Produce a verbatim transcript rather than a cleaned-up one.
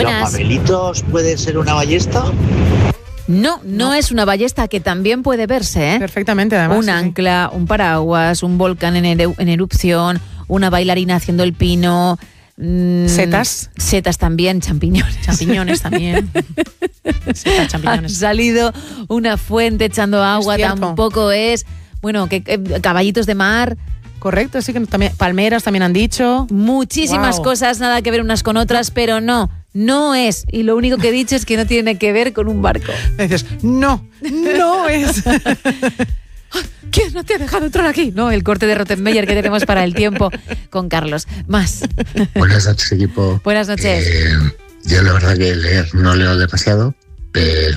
buenas. ¿Los papelitos pueden ser una ballesta? No, no, no es una ballesta, que también puede verse, ¿eh? Perfectamente, además. Un sí, ancla, un paraguas, un volcán en, eru- en erupción, una bailarina haciendo el pino. Mmm, setas. Setas también, champiñones. Champiñones también. Setas, champiñones. Ha salido una fuente echando agua, Es cierto. tampoco es. Bueno, que, que caballitos de mar. Correcto, sí que también. Palmeras también han dicho. Muchísimas Wow. cosas, nada que ver unas con otras, pero no, no es. Y lo único que he dicho es que no tiene que ver con un barco. Me dices, no, no es. ¿Quién no te ha dejado entrar aquí? No, el corte de Rottenmeier que tenemos para el tiempo con Carlos. Más. Buenas noches, equipo. Buenas noches. Eh, yo la verdad que leer no leo demasiado, pero